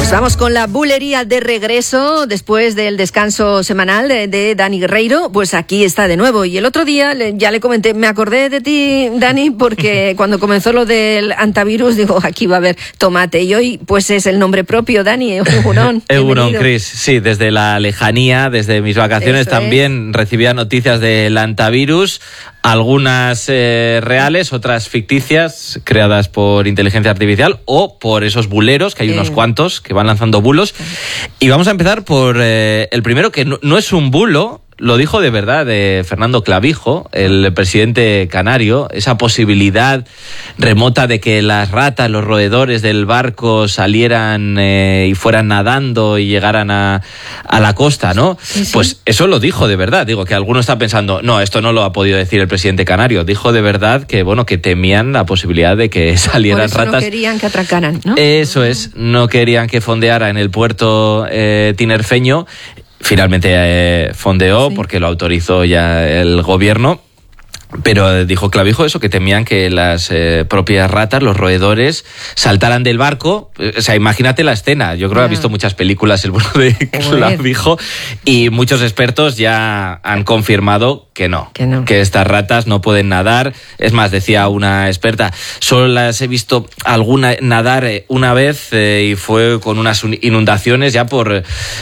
Pues vamos con la bulería de regreso después del descanso semanal de Dani Guerreiro. Pues aquí está de nuevo. Y el otro día ya le comenté, me acordé de ti, Dani, porque cuando comenzó lo del antivirus, digo, aquí va a haber tomate. Y hoy, pues es el nombre propio, Dani, Egunon. Egunon, Cris. Sí, desde la lejanía, desde mis vacaciones eso también recibía noticias del antivirus. Algunas reales, otras ficticias, creadas por inteligencia artificial o por esos buleros, que hay unos cuantos que van lanzando bulos. Y vamos a empezar por el primero, que no es un bulo. Lo dijo de verdad Fernando Clavijo, el presidente canario, esa posibilidad remota de que las ratas, los roedores del barco salieran y fueran nadando y llegaran a la costa, ¿no? Sí. Pues eso lo dijo de verdad. Digo, que alguno está pensando, no, esto no lo ha podido decir el presidente canario. Dijo de verdad que, bueno, que temían la posibilidad de que salieran ratas. No querían que atracaran, ¿no? Eso es, no querían que fondeara en el puerto tinerfeño. Finalmente fondeó porque lo autorizó ya el gobierno. Pero dijo Clavijo eso, que temían que las propias ratas, los roedores, saltaran del barco. O sea, imagínate la escena. Yo creo que ha visto muchas películas el bueno de Clavijo y muchos expertos ya han confirmado que no, que estas ratas no pueden nadar. Es más, decía una experta, solo las he visto alguna nadar una vez y fue con unas inundaciones ya por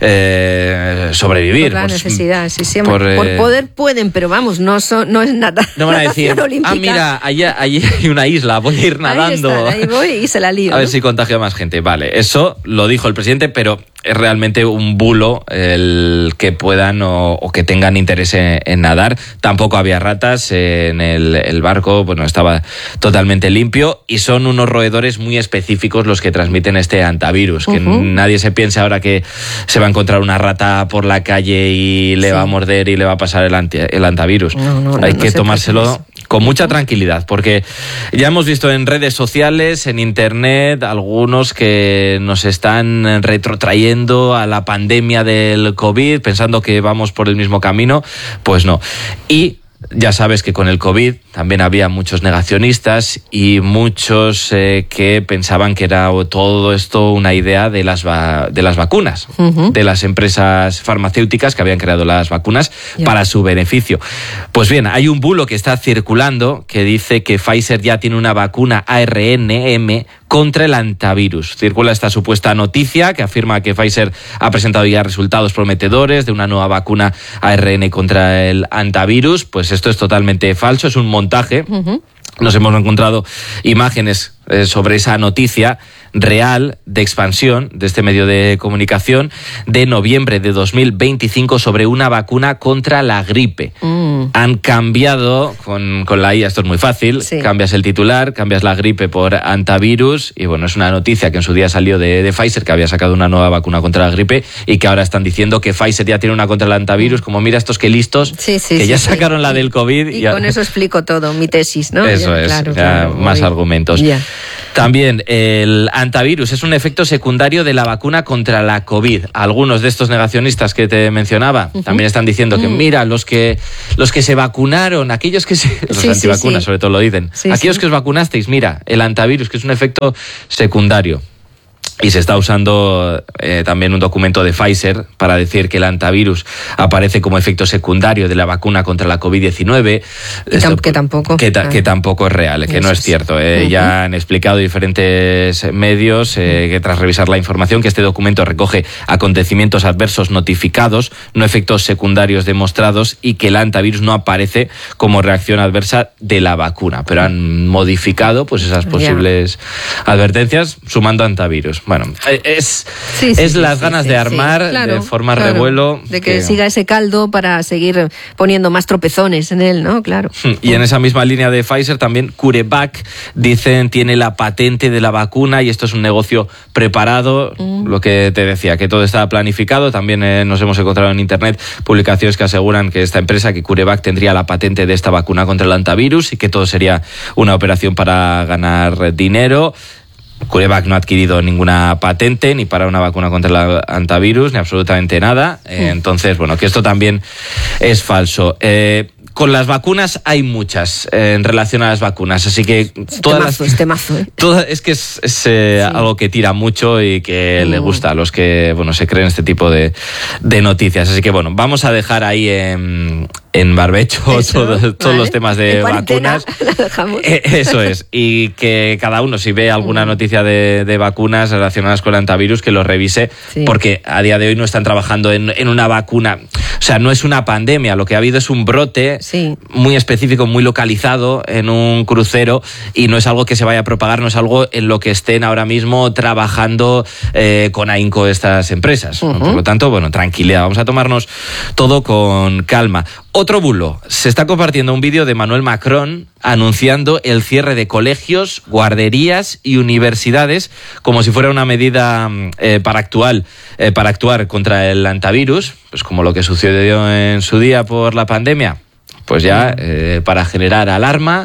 sobrevivir. Por la necesidad, sí, por poder pueden, pero vamos, no es nada. No van a decir, mira, allí hay una isla, voy a ir nadando. Ahí voy y se la lío. A ver si contagio a más gente. Vale, eso lo dijo el presidente, pero es realmente un bulo el que puedan o que tengan interés en nadar. Tampoco había ratas en el barco, bueno, estaba totalmente limpio y son unos roedores muy específicos los que transmiten este antivirus, que nadie se piense ahora que se va a encontrar una rata por la calle y le va a morder y le va a pasar el antivirus. Hay que tomárselo con mucha tranquilidad, porque ya hemos visto en redes sociales, en internet, algunos que nos están retrotrayendo a la pandemia del COVID, pensando que vamos por el mismo camino. Pues no. Y ya sabes que con el COVID también había muchos negacionistas y muchos que pensaban que era todo esto una idea de las vacunas, de las empresas farmacéuticas que habían creado las vacunas para su beneficio. Pues bien, hay un bulo que está circulando que dice que Pfizer ya tiene una vacuna ARNM contra el antivirus. Circula esta supuesta noticia que afirma que Pfizer ha presentado ya resultados prometedores de una nueva vacuna ARN contra el antivirus. Pues esto es totalmente falso, es un montaje. Nos hemos encontrado imágenes sobre esa noticia real de expansión de este medio de comunicación de noviembre de 2025 sobre una vacuna contra la gripe. Han cambiado con la IA, esto es muy fácil, cambias el titular, cambias la gripe por antivirus y bueno, es una noticia que en su día salió de Pfizer, que había sacado una nueva vacuna contra la gripe y que ahora están diciendo que Pfizer ya tiene una contra el antivirus, como mira estos que listos, que ya sacaron la del COVID. Y con eso explico todo, mi tesis, ¿no? Eso es, claro, más argumentos. También el antivirus es un efecto secundario de la vacuna contra la COVID. Algunos de estos negacionistas que te mencionaba también están diciendo que mira, los que se vacunaron, aquellos que los antivacunas sobre todo lo dicen, aquellos que os vacunasteis, mira, el antivirus, que es un efecto secundario. Y se está usando también un documento de Pfizer para decir que el antivirus aparece como efecto secundario de la vacuna contra la COVID-19. Que tampoco es real, que no es cierto. Ya han explicado diferentes medios que tras revisar la información que este documento recoge acontecimientos adversos notificados, no efectos secundarios demostrados, y que el antivirus no aparece como reacción adversa de la vacuna. Pero han modificado pues esas posibles advertencias sumando antivirus. Bueno, es las ganas de armar, de formar revuelo. De que siga ese caldo para seguir poniendo más tropezones en él, ¿no? Claro. Y en esa misma línea de Pfizer también CureVac, dicen, tiene la patente de la vacuna y esto es un negocio preparado. Lo que te decía, que todo está planificado. También nos hemos encontrado en internet publicaciones que aseguran que esta empresa, que CureVac, tendría la patente de esta vacuna contra el antivirus y que todo sería una operación para ganar dinero. CureVac no ha adquirido ninguna patente ni para una vacuna contra el antivirus, ni absolutamente nada. Entonces, bueno, que esto también es falso. con las vacunas hay muchas en relación a las vacunas, así que es que es algo que tira mucho y que le gusta a los que se creen este tipo de noticias. Así que vamos a dejar ahí en barbecho todos los temas de vacunas. Eso es. Y que cada uno, si ve alguna noticia de vacunas relacionadas con el antivirus, que lo revise, porque a día de hoy no están trabajando en una vacuna. O sea, no es una pandemia, lo que ha habido es un brote muy específico, muy localizado en un crucero, y no es algo que se vaya a propagar, no es algo en lo que estén ahora mismo trabajando con ahínco estas empresas. Por lo tanto, tranquilidad, vamos a tomarnos todo con calma. Otro bulo, se está compartiendo un vídeo de Emmanuel Macron anunciando el cierre de colegios, guarderías y universidades como si fuera una medida para actuar contra el antivirus, pues como lo que sucedió en su día por la pandemia. Pues ya, para generar alarma,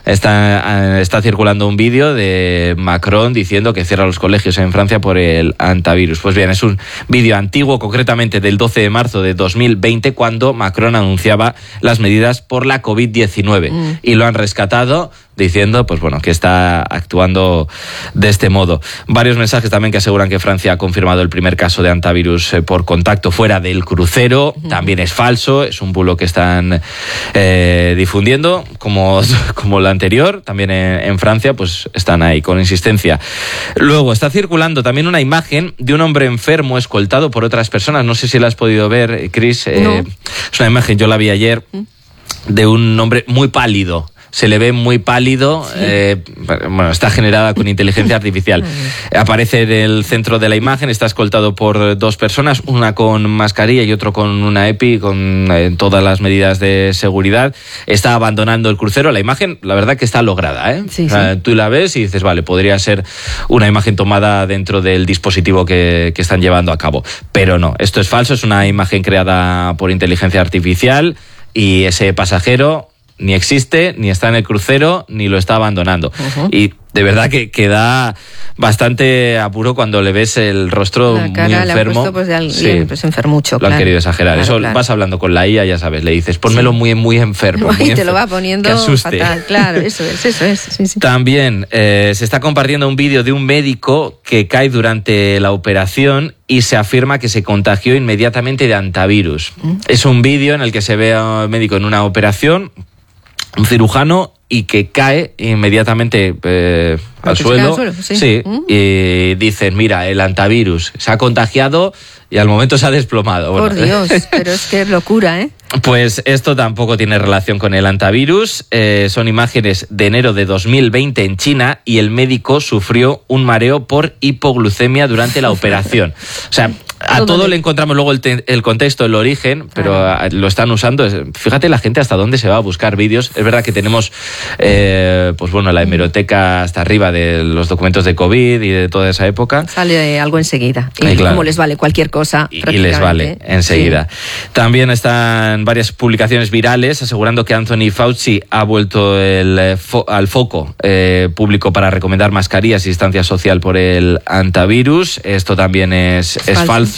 está circulando un vídeo de Macron diciendo que cierra los colegios en Francia por el antivirus. Pues bien, es un vídeo antiguo, concretamente del 12 de marzo de 2020, cuando Macron anunciaba las medidas por la COVID-19. Y lo han rescatado diciendo que está actuando de este modo. Varios mensajes también que aseguran que Francia ha confirmado el primer caso de antivirus por contacto fuera del crucero. También es falso, es un bulo que están difundiendo, como lo anterior. También en Francia pues están ahí con insistencia. Luego está circulando también una imagen de un hombre enfermo escoltado por otras personas. No sé si la has podido ver, Cris. No. Es una imagen, yo la vi ayer, de un hombre muy pálido. Se le ve muy pálido, está generada con inteligencia artificial. Aparece en el centro de la imagen, está escoltado por dos personas, una con mascarilla y otro con una EPI, con todas las medidas de seguridad. Está abandonando el crucero. La imagen, la verdad que está lograda, ¿eh? Tú la ves y dices, vale, podría ser una imagen tomada dentro del dispositivo que están llevando a cabo. Pero no, esto es falso, es una imagen creada por inteligencia artificial, y ese pasajero ni existe, ni está en el crucero, ni lo está abandonando. Y de verdad que da bastante apuro cuando le ves el rostro muy enfermo. La cara le ha puesto de alguien enfermucho. Lo han querido exagerar. Vas hablando con la IA, ya sabes, le dices, pónmelo muy enfermo. Y te lo va poniendo fatal. Claro, eso es. Sí. También se está compartiendo un vídeo de un médico que cae durante la operación y se afirma que se contagió inmediatamente de antivirus. Es un vídeo en el que se ve a un médico en una operación, un cirujano, y que cae inmediatamente al suelo. Y dicen, mira, el antivirus se ha contagiado y al momento se ha desplomado. Por Dios, pero es que es locura, ¿eh? Pues esto tampoco tiene relación con el antivirus. Son imágenes de enero de 2020 en China, y el médico sufrió un mareo por hipoglucemia durante la operación. O sea, a todo le encontramos luego el contexto, el origen, pero lo están usando. Fíjate la gente hasta dónde se va a buscar vídeos. Es verdad que tenemos la hemeroteca hasta arriba de los documentos de COVID y de toda esa época. Sale algo enseguida. Y como les vale cualquier cosa. Y les vale enseguida. También están varias publicaciones virales asegurando que Anthony Fauci ha vuelto al foco público para recomendar mascarillas y distancia social por el antivirus. Esto también es falso.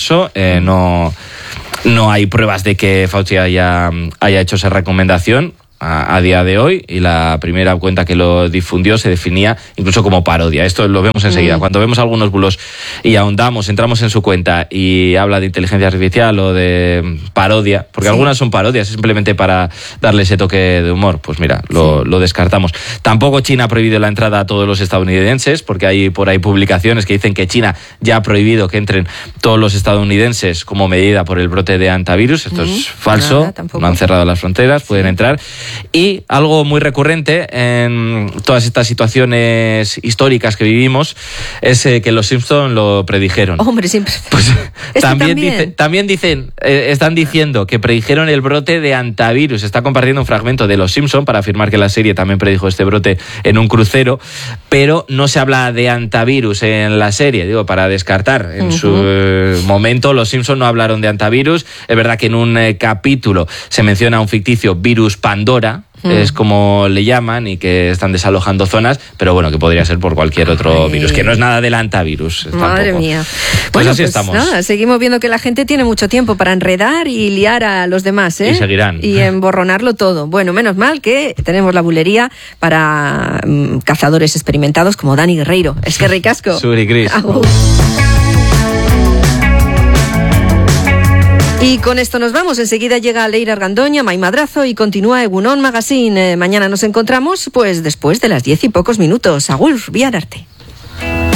No hay pruebas de que Fauci haya hecho esa recomendación a día de hoy, y la primera cuenta que lo difundió se definía incluso como parodia. Esto lo vemos enseguida. Cuando vemos algunos bulos y ahondamos, entramos en su cuenta y habla de inteligencia artificial o de parodia, porque algunas son parodias, simplemente para darle ese toque de humor, pues mira, lo descartamos. Tampoco China ha prohibido la entrada a todos los estadounidenses, porque hay por ahí publicaciones que dicen que China ya ha prohibido que entren todos los estadounidenses como medida por el brote de antivirus. Esto es falso. No han cerrado las fronteras, pueden entrar. Y algo muy recurrente en todas estas situaciones históricas que vivimos es que los Simpson lo predijeron. Hombre, siempre. Pues también dicen, están diciendo que predijeron el brote de antivirus. Está compartiendo un fragmento de los Simpson para afirmar que la serie también predijo este brote en un crucero, pero no se habla de antivirus en la serie, digo, para descartar. En su momento los Simpson no hablaron de antivirus. Es verdad que en un capítulo se menciona un ficticio virus Pandora, es como le llaman, y que están desalojando zonas, pero bueno, que podría ser por cualquier otro virus, que no es nada del antivirus. Madre tampoco. mía. Pues bueno, así pues estamos. Nada, seguimos viendo que la gente tiene mucho tiempo para enredar y liar a los demás, ¿eh? Y seguirán. Y emborronarlo todo. Bueno, menos mal que tenemos la bulería para cazadores experimentados como Dani Guerreiro. Es que ricasco. Suri Cris. Y con esto nos vamos. Enseguida llega Leire Argandoña, Mai Madrazo y continúa Egunon Magazine. Mañana nos encontramos pues después de las 10 y pocos minutos. Agur, Biararte.